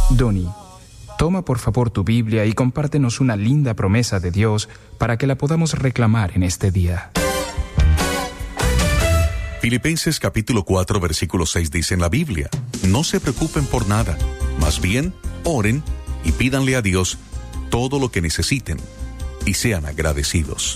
Donnie, toma por favor tu Biblia y compártenos una linda promesa de Dios para que la podamos reclamar en este día. Filipenses capítulo 4, versículo 6 dice en la Biblia: no se preocupen por nada, más bien oren y pídanle a Dios todo lo que necesiten y sean agradecidos.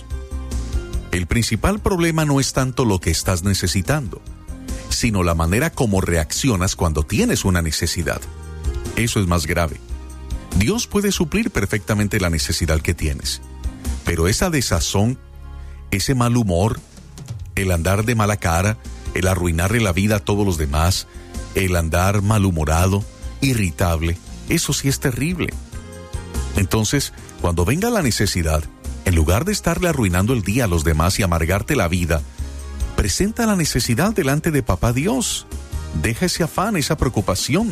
El principal problema no es tanto lo que estás necesitando, sino la manera como reaccionas cuando tienes una necesidad. Eso es más grave. Dios puede suplir perfectamente la necesidad que tienes, pero esa desazón, ese mal humor, el andar de mala cara, el arruinarle la vida a todos los demás, el andar malhumorado, irritable, eso sí es terrible. Entonces, cuando venga la necesidad, en lugar de estarle arruinando el día a los demás y amargarte la vida, presenta la necesidad delante de Papá Dios. Deja ese afán, esa preocupación.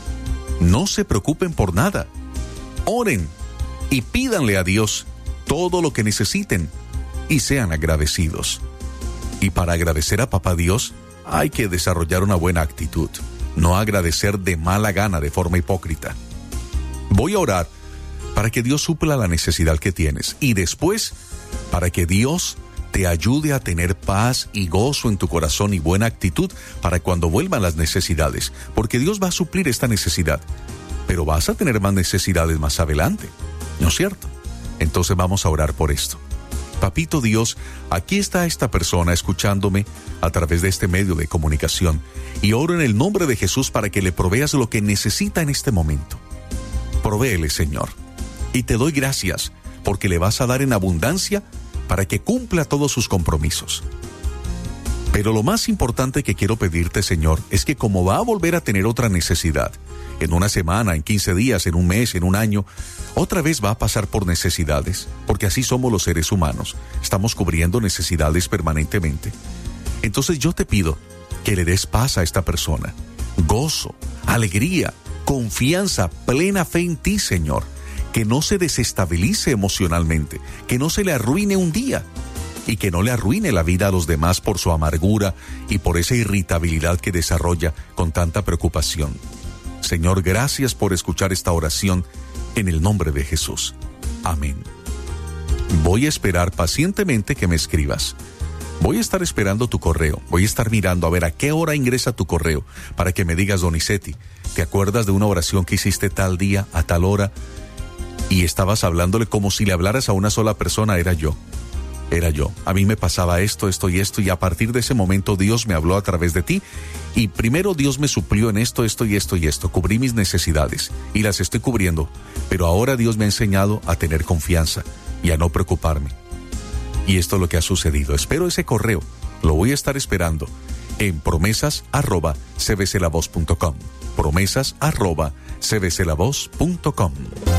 No se preocupen por nada. Oren y pídanle a Dios todo lo que necesiten y sean agradecidos. Y para agradecer a Papá Dios, hay que desarrollar una buena actitud, no agradecer de mala gana de forma hipócrita. Voy a orar para que Dios supla la necesidad que tienes y después para que Dios te ayude a tener paz y gozo en tu corazón y buena actitud para cuando vuelvan las necesidades, porque Dios va a suplir esta necesidad, pero vas a tener más necesidades más adelante, ¿no es cierto? Entonces vamos a orar por esto. Papito Dios, aquí está esta persona escuchándome a través de este medio de comunicación y oro en el nombre de Jesús para que le proveas lo que necesita en este momento. Provéele, Señor, y te doy gracias porque le vas a dar en abundancia para que cumpla todos sus compromisos. Pero lo más importante que quiero pedirte, Señor, es que como va a volver a tener otra necesidad, en una semana, en 15 días, en un mes, en un año, otra vez va a pasar por necesidades, porque así somos los seres humanos, estamos cubriendo necesidades permanentemente. Entonces yo te pido que le des paz a esta persona, gozo, alegría, confianza, plena fe en ti, Señor, que no se desestabilice emocionalmente, que no se le arruine un día y que no le arruine la vida a los demás por su amargura y por esa irritabilidad que desarrolla con tanta preocupación. Señor, gracias por escuchar esta oración en el nombre de Jesús. Amén. Voy a esperar pacientemente que me escribas. Voy a estar esperando tu correo. Voy a estar mirando a ver a qué hora ingresa tu correo para que me digas: Donizetti, ¿te acuerdas de una oración que hiciste tal día, a tal hora? Y estabas hablándole como si le hablaras a una sola persona. Era yo. A mí me pasaba esto y a partir de ese momento Dios me habló a través de ti y primero Dios me suplió en esto. Cubrí mis necesidades y las estoy cubriendo, pero ahora Dios me ha enseñado a tener confianza y a no preocuparme. Y esto es lo que ha sucedido. Espero ese correo. Lo voy a estar esperando en promesas@cbclavoz.com. promesas@cbclavoz.com.